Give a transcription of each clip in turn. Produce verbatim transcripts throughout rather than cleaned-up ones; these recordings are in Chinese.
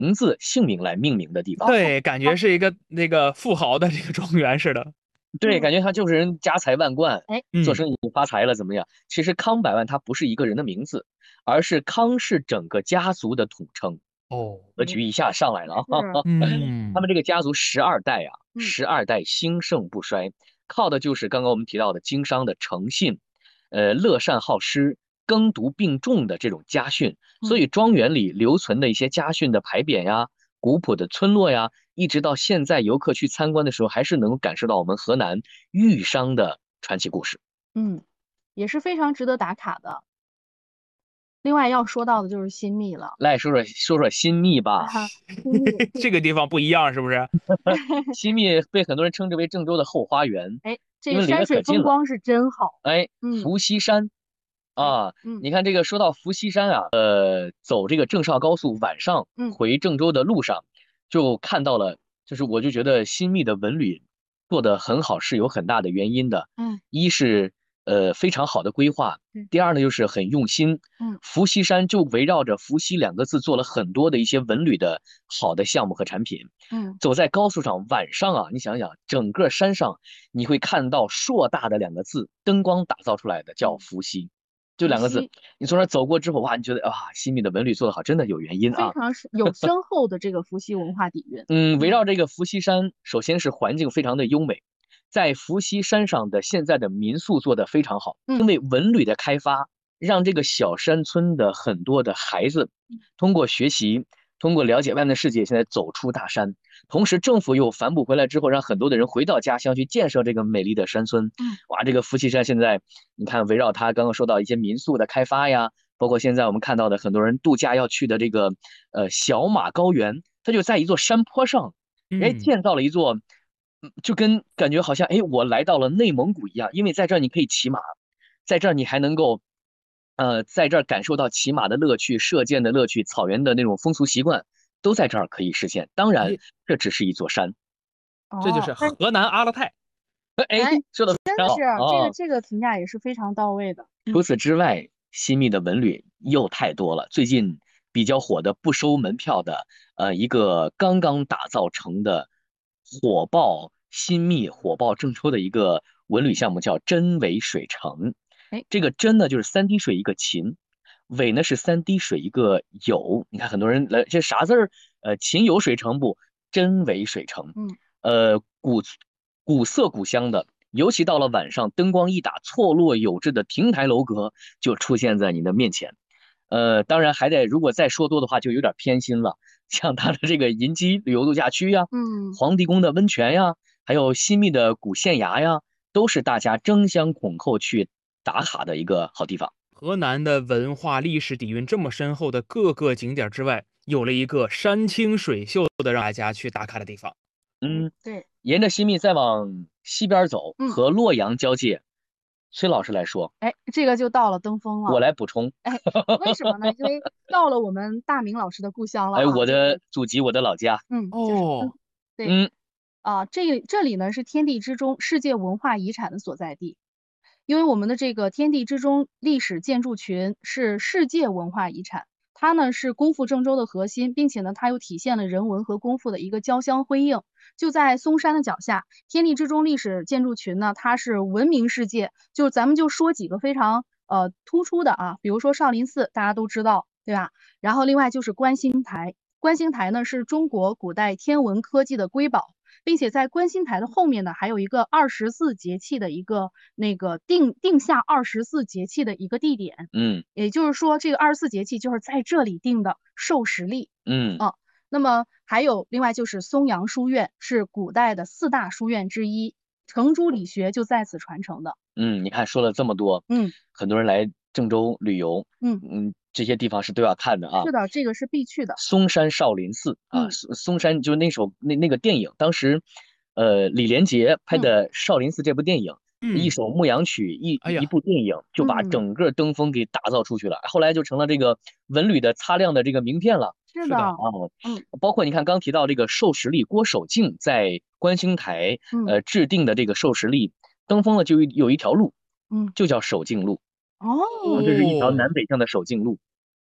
名字姓名来命名的地方。 对，感觉是一个那个富豪的这个庄园似的。 对， 嗯， 感觉他就是人家财万贯， 哎， 做嗯， 生意发财了怎么样？其实康百万它不是一个人的名字，而是康氏整个家族的统称。 哦， 格局一下上来了啊！ 是， 嗯， 他们这个家族十二代啊， 嗯十二代兴盛不衰，靠的就是刚刚我们提到的经商的诚信，呃，乐善好施、耕读并重的这种家训。所嗯。 以庄园里留存的一些家训的牌匾呀、古朴的村落呀，一直到现在游客去参观的时候，还是能够感受到我们河南豫商的传奇故事。 嗯，也是非常值得打卡的。另外要说到的就是新密了， 来说说说说新密吧。 哈，新密是， 这个地方不一样，是不是？ 新密被很多人称之为郑州的后花园， 哎，这因为离得个山水可近了。 风光是真好。 哎， 嗯， 伏羲山哎， 啊， 嗯你看这个说到伏羲山啊，呃，走这个郑绍高速晚上嗯回郑州的路上，就看到了，就是我就觉得新密的文旅做得很好，是有很大的原因的。 嗯， 一是呃非常好的规划， 对， 第二呢就是很用心。 嗯伏羲山就围绕着伏羲两个字做了很多的一些文旅的好的项目和产品。 嗯， 走在高速上，晚上啊，你想想，整个山上你会看到硕大的两个字，灯光打造出来的叫嗯， 伏羲，就两个字。 伏羲你从那儿走过之后，哇，你觉得啊，西密的文旅做得好，真的有原因啊。 非常是有深厚的这个伏羲文化底蕴。 嗯，围嗯绕这个伏羲山，首先是环境非常的优美，在伏羲山上的现在的民宿做得非常好，因嗯为文旅的开发，让这个小山村的很多的孩子通过学习，通过了解外面的世界，现在走出大山。同时，政府又反哺回来之后，让很多的人回到家乡去建设这个美丽的山村。 嗯哇，这个伏羲山现在，你看围绕它，刚刚说到一些民宿的开发呀，包括现在我们看到的很多人度假要去的这个呃小马高原，它就在一座山坡上，哎， 嗯， 建造了一座，嗯就跟感觉好像哎我来到了内蒙古一样，因为在这儿你可以骑马，在这儿你还能够，呃，在这儿感受到骑马的乐趣、射箭的乐趣、草原的那种风俗习惯，都在这儿可以实现。当然， 哎， 这只是一座山。 这就是哦，但河南阿勒泰。 哎， 哎， 说的非真的是常好啊。 这个这个评价也是非常到位的。嗯除此之外，新密的文旅又太多了。最近比较火的不收门票的，呃，一个刚刚打造成的火爆新密、火爆郑州的一个文旅项目，叫真伪水城。 哎， 这个真呢就是三滴水一个秦，伪呢是三滴水一个酉。你看很多人来这啥字儿？呃，秦有水城不？真伪水城。 嗯呃，古古色古香的，尤其到了晚上，灯光一打，错落有致的亭台楼阁就出现在你的面前。呃，当然还得，如果再说多的话，就有点偏心了。像它的这个银鸡旅游度假区呀， 嗯， 黄帝宫的温泉呀，还有新密的古县衙呀，都是大家争相恐后去打卡的一个好地方。 河南的文化历史底蕴这么深厚的各个景点之外，有了一个山清水秀的让大家去打卡的地方。 哎， 嗯， 对， 沿着新密再往西边走， 嗯， 和洛阳交界。崔老师来说， 哎，这个就到了登封我了。 来补充。 哎，为什么呢？因为到了我们大明老师的故乡了哎， 啊， 我就是的祖籍，我的老家。 嗯，就是哦， 对嗯， 啊，这这里呢是天地之中世界文化遗产的所在地。因为我们的这个天地之中历史建筑群是世界文化遗产，它呢是功夫郑州的核心，并且呢它又体现了人文和功夫的一个交相辉映。就在嵩山的脚下，天地之中历史建筑群呢，它是闻名世界。就咱们就说几个非常呃突出的啊，比如说少林寺，大家都知道，对吧？然后另外就是观星台，观星台呢是中国古代天文科技的瑰宝。并且在观星台的后面呢，还有一个二十四节气的一个那个定定下二十四节气的一个地点， 嗯也就是说，这个二十四节气就是在这里定的授时历嗯啊。那么还有另外就是松阳书院是古代的四大书院之一，程朱理学就在此传承的。 嗯，你看说了这么多， 嗯很多人来郑州旅游， 嗯， 嗯，这些地方是都要看的啊。 是的，这个是必去的。 嵩山少林寺啊， 嗯嵩嵩山就是那首那那个电影，当时，呃，李连杰拍嗯的《少林寺》这部电影，一嗯， 首牧羊曲，一一哎呀， 部电影就把嗯， 整个登封给打造出去了，后来就成了这个文旅的擦亮的这个名片了。 是的， 是的， 啊， 嗯包括你看刚提到这个授时历，郭守敬在观星台嗯呃制定的这个授时历，登封了就有有一条路， 嗯， 就叫守敬路啊，这是一条哦， 哦， 南北向的守敬路。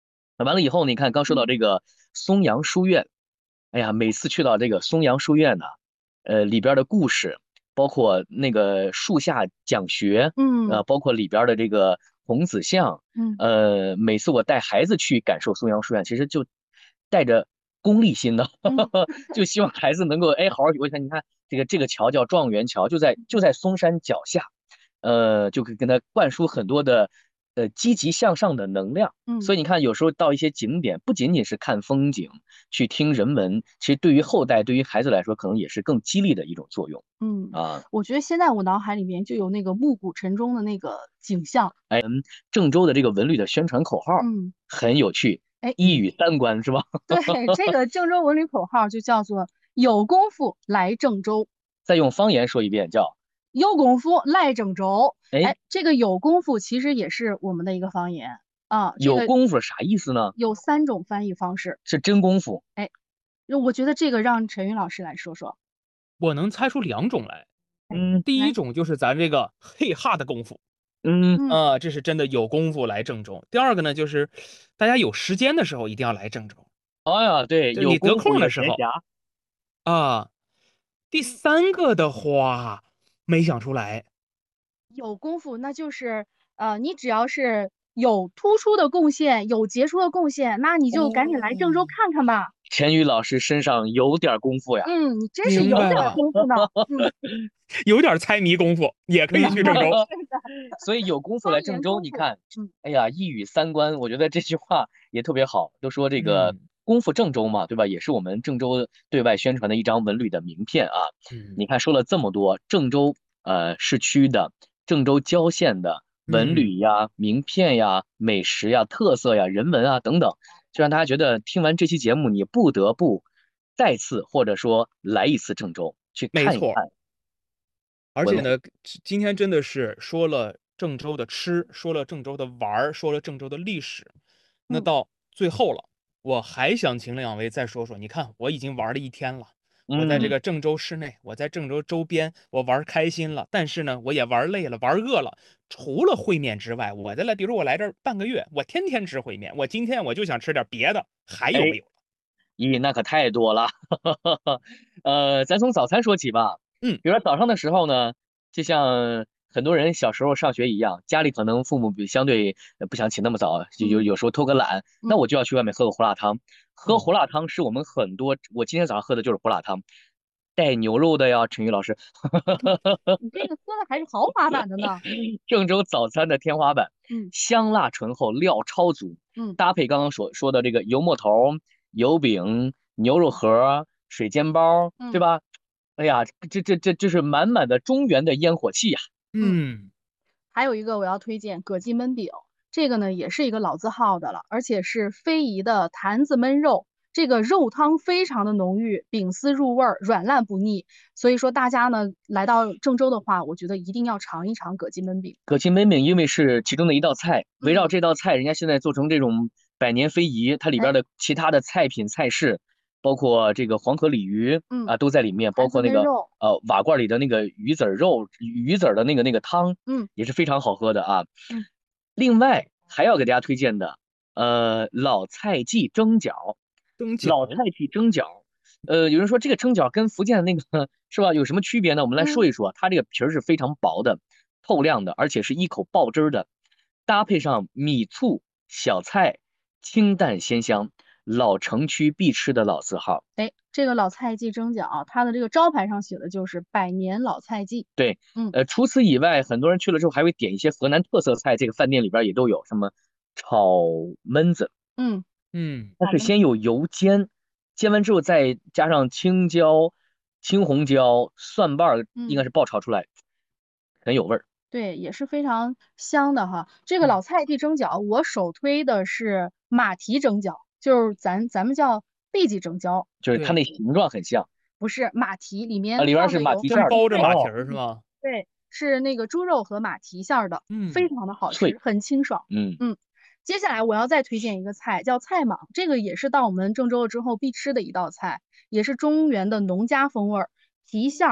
完了以后，你看刚说到这个松阳书院，哎呀，每次去到这个松阳书院呢，呃，里边的故事，包括那个树下讲学， 嗯呃，包括里边的这个孔子像， 嗯呃，每次我带孩子去感受松阳书院，其实就带着功利心的， 嗯就希望孩子能够哎好好我想你看这个这个桥叫状元桥，就在就在嵩山脚下，呃，就可以跟他灌输很多的呃积极向上的能量。所嗯以你看，有时候到一些景点，不仅仅是看风景，去听人文，其实对于后代、对于孩子来说，可能也是更激励的一种作用嗯， 啊。 我觉得现在我脑海里面就有那个暮鼓晨钟的那个景象。 郑州的这个文旅的宣传口号嗯， 很有趣， 哎， 一语三关是吧？ 对，这个郑州文旅口号就叫做有功夫来郑州， 再用方言说一遍，叫有功夫来郑州。 哎哎，这个有功夫其实也是我们的一个方言啊，这有个功夫啥意思呢？ 有三种翻译方式。 是真功夫。 哎，我觉得这个让陈云老师来说说。 我能猜出两种来。 嗯第一来种就是咱这个嘿哈的功夫， 嗯， 嗯， 啊，这是真的有功夫来郑州。第二个呢，就是大家有时间的时候一定要来郑州， 哎呀，对， 就是你得有功夫空的时候有闲暇。 啊。第三个的话，没想出来。 有功夫那就是呃，你只要是有突出的贡献，有杰出的贡献，那你就赶紧来郑州哦看看吧。 钱宇老师身上有点功夫呀。 嗯，你真是有点明白了， 功夫呢。嗯， 有点猜谜功夫，也可以去郑州。 所以有功夫来郑州， 方言功夫。 你看， 嗯哎呀，一语三关，我觉得这句话也特别好。都说这个嗯功夫郑州嘛，对吧？也是我们郑州对外宣传的一张文旅的名片啊。你嗯看说了这么多，郑州呃市区的、郑州郊县的文嗯， 旅呀、名片呀、美食呀、特色呀、人文啊等等，就让大家觉得听完这期节目，你不得不再次或者说来一次郑州去没错。 看一看文化。 而且呢，今天真的是说了郑州的吃，说了郑州的玩儿，说了郑州的历史。那嗯到最后了，我还想请两位再说说。你看，我已经玩了一天了，我在这嗯， 个郑州市内，我在郑州周边，我玩开心了，但是呢，我也玩累了，玩饿了。除了烩面之外，我再来，比如我来这儿半个月，我天天吃烩面，我今天我就想吃点别的，还有没哎， 有？ 咦，那可太多了。呃，咱从早餐说起吧。 嗯比如说早上的时候呢，就像很多人小时候上学一样，家里可能父母比相对呃不想起那么早，就有嗯有时候偷个懒，那嗯我就要去外面喝个胡辣汤。喝胡哦， 辣汤是我们很多，我今天早上喝的就是胡辣汤，带牛肉的呀，陈宇老师。 你这个说的还是豪华版的呢。 郑州早餐的天花板， 嗯香辣醇厚，料超足， 嗯搭配刚刚所说的这个油馍头、油饼、牛肉盒、水煎包，对嗯吧？哎呀，这这这这是满满的中原的烟火气呀！ 嗯， 嗯， 还有一个我要推荐葛记焖饼，这个呢也是一个老字号的了，而且是非遗的坛子焖肉。这个肉汤非常的浓郁，饼丝入味儿，软烂不腻。所以说大家呢来到郑州的话，我觉得一定要尝一尝葛记焖饼。 葛记焖饼因为是其中的一道菜，围绕嗯， 这道菜，人家现在做成这种百年非遗，它里哎， 边的其他的菜品菜式，包括这个黄河鲤鱼嗯， 啊都在里面，包坛子括那个焖肉。 呃瓦罐里的那个鱼子儿肉、鱼子儿的那个那个汤嗯也是非常好喝的啊。 嗯， 另外还要给大家推荐的，呃老菜记蒸饺， 蒸饺。 老菜记蒸饺。呃，有人说这个蒸饺跟福建的那个是吧有什么区别呢？我们来说嗯， 一说，它这个皮儿是非常薄的。透亮的，而且是一口爆汁儿的，搭配上米醋、小菜，清淡鲜香，老城区必吃的老字号。 哎，这个老菜记蒸饺，它的这个招牌上写的就是百年老菜记。 对， 嗯呃，除此以外，很多人去了之后还会点一些河南特色菜，这个饭店里边也都有，什么炒焖子， 嗯， 嗯， 它是先有油煎，煎完之后再加上青椒、青红椒、蒜瓣儿，应该嗯， 是爆炒出来，很有味儿。 对，也是非常香的哈。这个嗯老菜记蒸饺，我首推的是马蹄蒸饺，就是咱咱们叫篦箕蒸饺， 就是它那对， 形状很像不是马蹄，里啊， 面里边是放的有马蹄馅儿的真包着马蹄哦， 儿是吗？ 对，是那个猪肉和马蹄馅儿的，非嗯， 常的好脆， 吃，很清爽。 嗯。 嗯，接下来我要再推荐一个菜，叫菜蟒，这个也是到我们郑州了之后必吃的一道菜，也是中原的农家风味儿，蹄馅儿、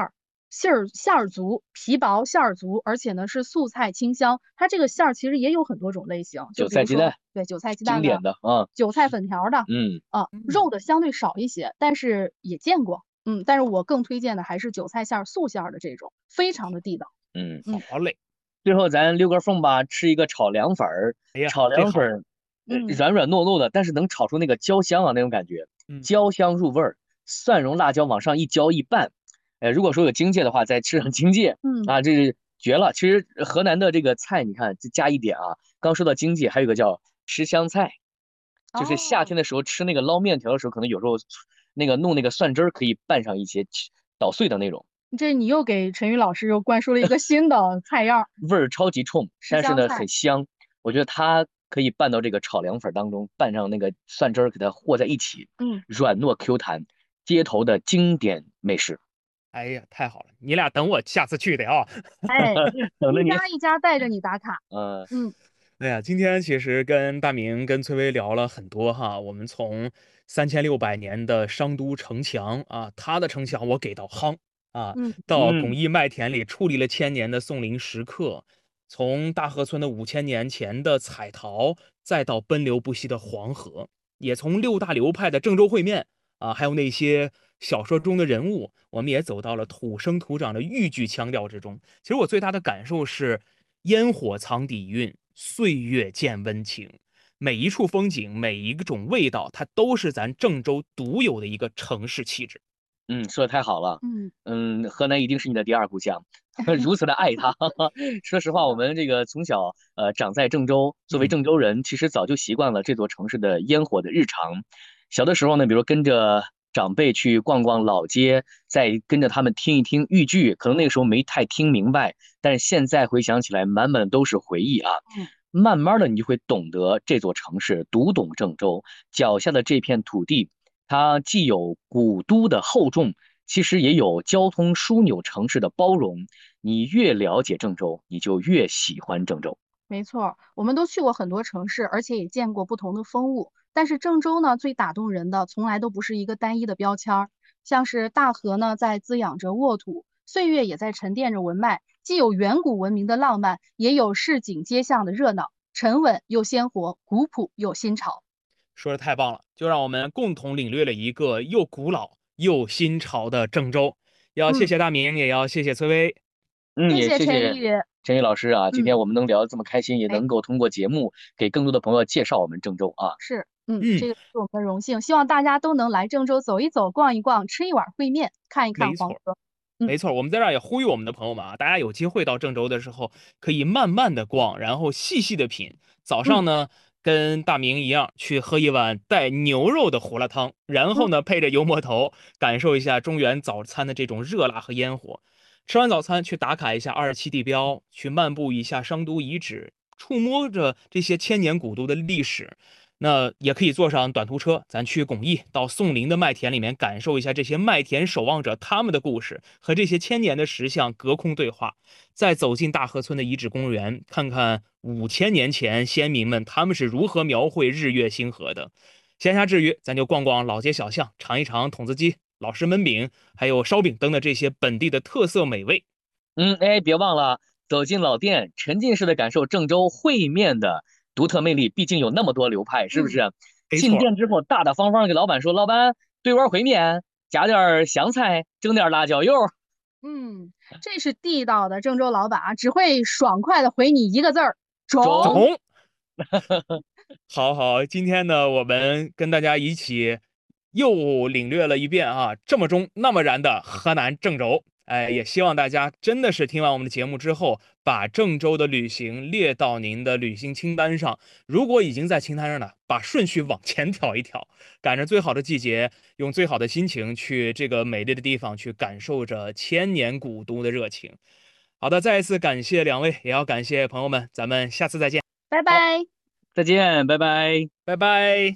馅儿馅儿足，皮薄馅儿足，而且呢是素菜清香。它这个馅儿其实也有很多种类型，就比如说韭菜鸡蛋， 对韭菜鸡蛋经典的、 的啊， 韭菜粉条的， 嗯啊，肉的相对少一些，但是也见过。嗯，但是我更推荐的还是韭菜馅儿、素馅儿的这种，非常的地道。 嗯， 嗯好嘞， 最后咱溜根缝吧，吃一个炒凉粉儿， 哎呀， 炒这好， 凉粉儿，呃嗯软软糯糯的，但是能炒出那个焦香啊那种感觉， 嗯， 焦香入味儿，蒜蓉辣椒往上一浇一拌，呃，如果说有荆芥的话，再吃上荆芥嗯啊，这是绝了。其实河南的这个菜，你看就加一点啊，刚说到荆芥，还有一个叫吃香菜，就是夏哦， 天的时候吃那个捞面条的时候，可能有时候那个弄那个蒜汁儿可以拌上一些捣碎的那种， 这你又给陈宇老师又灌输了一个新的菜样儿， 味儿超级冲， 吃但是呢香菜。 很香。我觉得它可以拌到这个炒凉粉当中，拌上那个蒜汁儿，给它和在一起， 嗯， 软糯 Q 弹，街头的经典美食。 哎呀，太好了，你俩等我下次去的啊。 哎， 等着你， 一家一家带着你打卡。 呃， 嗯哎呀，今天其实跟大明、跟崔薇聊了很多哈，我们从三千六百年的商都城墙啊，他的城墙我给到夯啊， 嗯到巩嗯义麦田里矗立了千年的宋陵石刻，从大河村的五千年前的彩陶，再到奔流不息的黄河，也从六大流派的郑州烩面啊，还有那些小说中的人物，我们也走到了土生土长的豫剧腔调之中。其实我最大的感受是，烟火藏底蕴，岁月见温情。每一处风景，每一种味道，它都是咱郑州独有的一个城市气质。 嗯，说的太好了。 嗯， 嗯，河南一定是你的第二故乡，如此的爱它。说实话，我们这个从小呃长在郑州，作为嗯郑州人，其实早就习惯了这座城市的烟火的日常。小的时候呢，比如跟着长辈去逛逛老街，再跟着他们听一听豫剧，可能那个时候没太听明白，但是现在回想起来，满满都是回忆啊。 嗯慢慢的，你就会懂得这座城市，读懂郑州脚下的这片土地，它既有古都的厚重，其实也有交通枢纽城市的包容。你越了解郑州，你就越喜欢郑州。 没错，我们都去过很多城市，而且也见过不同的风物。但是郑州呢，最打动人的从来都不是一个单一的标签儿，像是大河呢在滋养着沃土，岁月也在沉淀着文脉，既有远古文明的浪漫，也有市井街巷的热闹，沉稳又鲜活，古朴又新潮。 说的太棒了，就让我们共同领略了一个又古老又新潮的郑州。要谢嗯， 谢大明，也要谢谢崔薇。 嗯，也谢谢谢谢陈宇。 陈宇老师啊，今嗯， 天我们能聊得这么开心，也哎， 能够通过节目给更多的朋友介绍我们郑州啊。 是，嗯， 嗯， 这个是我们的荣幸，希望大家都能来郑州走一走、逛一逛、吃一碗烩面、看一看没错。 黄河。嗯没错，我们在这儿也呼吁我们的朋友们啊，大家有机会到郑州的时候，可以慢慢的逛，然后细细的品。早嗯上呢，跟大明一样去喝一碗带牛肉的胡辣汤，然后嗯呢，配着油馍头，感受一下中原早餐的这种热辣和烟火。吃完早餐，去打卡一下二十七地标，去漫步一下商都遗址，触摸着这些千年古都的历史。那也可以坐上短途车，咱去巩义到宋陵的麦田里面感受一下这些麦田守望者他们的故事，和这些千年的石像隔空对话。再走进大河村的遗址公园，看看五千年前先民们他们是如何描绘日月星河的。闲暇之余，咱就逛逛老街小巷，尝一尝筒子鸡、老式焖饼，还有烧饼等的这些本地的特色美味。 嗯，哎，别忘了走进老店，沉浸式的感受郑州烩面的独特魅力。毕竟有那么多流派，是不嗯， 是？ 没错， 进店之后，大大方方地给老板说：“老板，兑碗烩面，加点香菜，整点辣椒油。” 嗯，这是地道的郑州老板啊，只会爽快的回你一个字儿：中。 中。 中。好好，今天呢，我们跟大家一起又领略了一遍啊，这么中那么燃的河南郑州。哎，也希望大家真的是听完我们的节目之后，把郑州的旅行列到您的旅行清单上。如果已经在清单上了，把顺序往前调一调，赶着最好的季节，用最好的心情去这个美丽的地方，去感受着千年古都的热情。好的，再一次感谢两位，也要感谢朋友们，咱们下次再见。 拜拜。 再见，拜拜。 拜拜。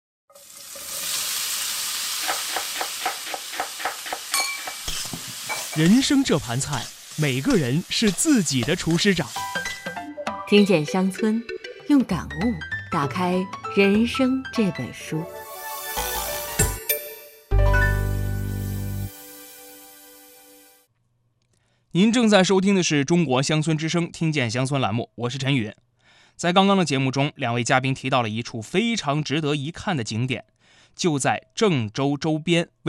人生这盘菜，每个人是自己的厨师长。 听见乡村，用感悟打开人生这本书。 您正在收听的是中国乡村之声听见乡村栏目，我是陈宇。在刚刚的节目中，两位嘉宾提到了一处非常值得一看的景点，就在郑州周边。